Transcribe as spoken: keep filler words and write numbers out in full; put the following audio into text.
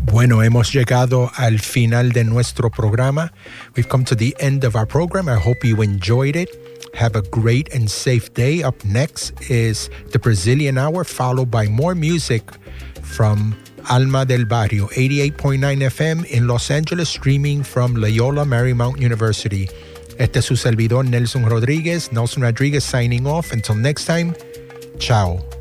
Bueno, hemos llegado al final de nuestro programa. We've come to the end of our program. I hope you enjoyed it. Have a great and safe day. Up next is the Brazilian Hour, followed by more music from Alma del Barrio, eighty-eight point nine F M in Los Angeles, streaming from Loyola Marymount University. Este es su servidor, Nelson Rodriguez. Nelson Rodriguez signing off. Until next time, ciao.